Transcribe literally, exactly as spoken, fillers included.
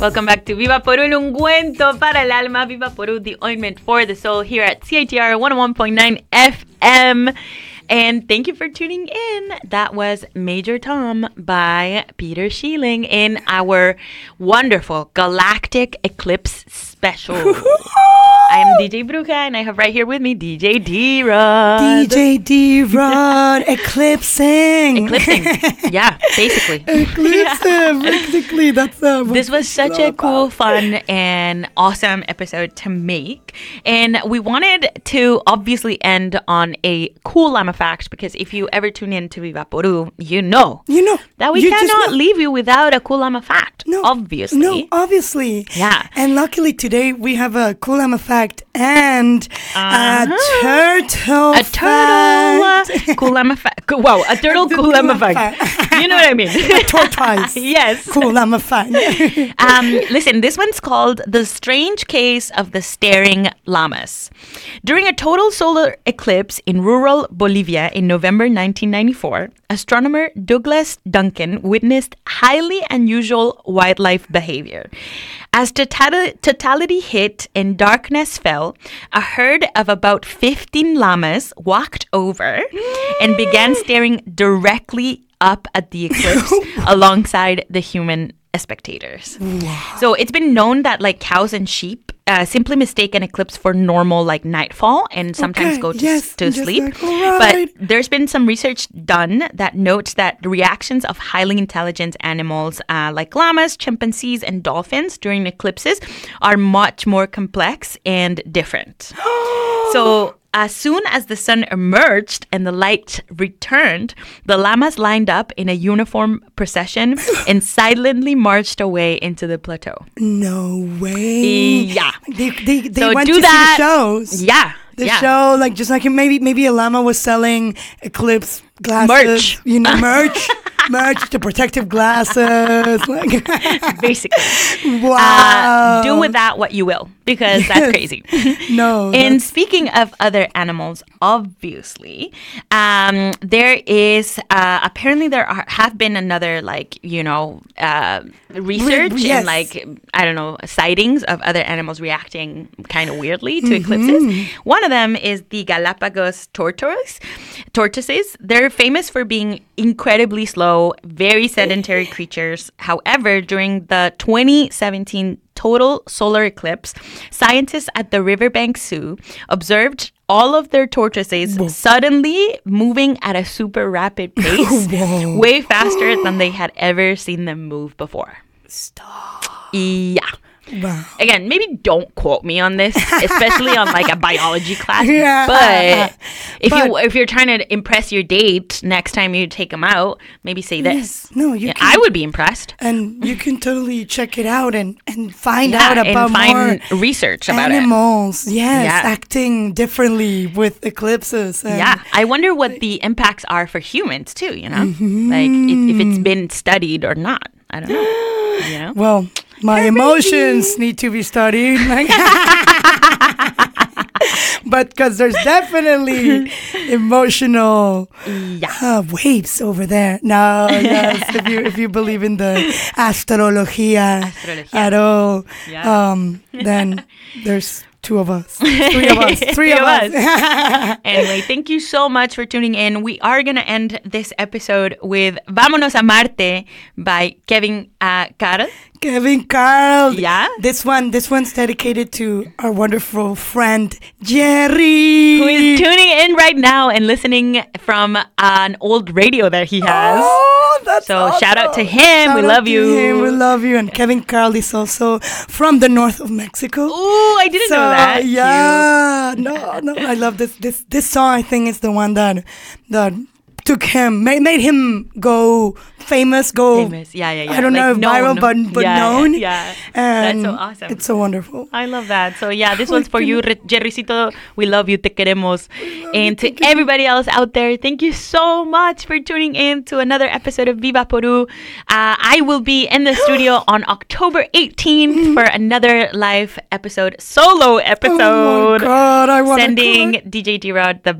Welcome back to Viva Por Un Ungüento para el Alma, Viva Por Un, the ointment for the soul, here at C I T R one oh one point nine F M. And thank you for tuning in. That was Major Tom by Peter Schilling in our wonderful Galactic Eclipse special. I am D J Bruja, and I have right here with me D J D-Rod. D J D-Rod, eclipsing. Eclipsing. Yeah, basically. Eclipsing, basically. That's uh, This was such a cool, fun, and awesome episode to make. And we wanted to obviously end on a cool Lama fact, because if you ever tune in to Viva Por Un, you know, you know that we you cannot leave you without a cool Lama fact. No, obviously. No, obviously. Yeah. And luckily today we have a cool Lama fact and uh-huh. a turtle A turtle fact. cool Lama fact. Wow, a turtle cool Lama fact. You know what I mean? A tortoise. Yes. Cool Lama fact. um, listen, this one's called The Strange Case of the Staring Llamas. During a total solar eclipse in rural Bolivia in November nineteen ninety-four, astronomer Douglas Duncan witnessed highly unusual wildlife behavior. As total- totality hit and darkness fell, a herd of about fifteen llamas walked over and began staring directly up at the eclipse alongside the human spectators. Wow. So it's been known that like cows and sheep uh, simply mistake an eclipse for normal like nightfall and sometimes okay. go to, yes, to sleep. Like, right. But there's been some research done that notes that the reactions of highly intelligent animals uh, like llamas, chimpanzees, and dolphins during eclipses are much more complex and different. So as soon as the sun emerged and the light returned, the llamas lined up in a uniform procession and silently marched away into the plateau. No way. Yeah. They they, they so went do to that. see the shows. Yeah. The yeah. show, like just like maybe maybe a llama was selling eclipse glasses, merch, you know, merch, merch, the protective glasses, like basically. Wow. Uh, do with that what you will, because that's crazy. No. And speaking of other animals, obviously, um, there is uh, apparently there are, have been another like you know uh, research yes. and like I don't know sightings of other animals reacting kind of weirdly to mm-hmm. eclipses. One of them is the Galapagos tortoise. Tortoises. They're famous for being incredibly slow, very sedentary creatures. However, during the twenty seventeen total solar eclipse, scientists at the Riverbank Zoo observed all of their tortoises Whoa. suddenly moving at a super rapid pace, way faster than they had ever seen them move before. Stop. Yeah. Wow. Again, maybe don't quote me on this, especially on like a biology class. Yeah. But if but, you if you're trying to impress your date next time you take them out, maybe say this. Yes. No, you. Yeah, can, I would be impressed. And you can totally check it out and, and find yeah, out about and find more research about animals. it. Yes, yeah. acting differently with eclipses. And yeah, I wonder what the impacts are for humans too. You know, mm-hmm. like it, if it's been studied or not. I don't know. You know. Well. My Crazy. emotions need to be studied. Like but because there's definitely emotional yeah. uh, waves over there. No, yes, if you if you believe in the astrologia, astrologia. at all, yeah. um, then there's two of us. Three of us. Three, Three of, of us. us. Anyway, thank you so much for tuning in. We are going to end this episode with Vámonos a Marte by Kevin uh, Carl. Kevin Carl. Yeah. This one, this one's dedicated to our wonderful friend Jerry, who is tuning in right now and listening from an old radio that he has. Oh, that's so awesome. Shout out to him. Shout we love you. Him. We love you. And Kevin Carl is also from the north of Mexico. Ooh, I didn't so, know that. Yeah. No, no, I love this. This this song. I think is the one that that took him, made made him go. Famous, go. Famous, yeah, yeah, yeah. I don't like know if known. viral, but, but yeah, known. Yeah, and that's so awesome. It's so wonderful. I love that. So yeah, this one's for you, Jerrycito. We love you, te queremos. And to everybody else out there, thank you so much for tuning in to another episode of Viva Por Un. Uh, I will be in the studio on October eighteenth for another live episode, solo episode. Oh my God, I want to Sending D J D-Rod the